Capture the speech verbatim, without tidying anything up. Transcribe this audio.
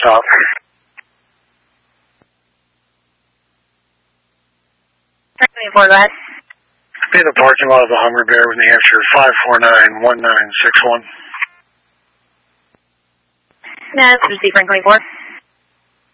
stop. twenty-four, go ahead. Be in the parking lot of the Hungry Bear with New Hampshire, five four nine, one nine six one. Yes, receive Frank twenty-four.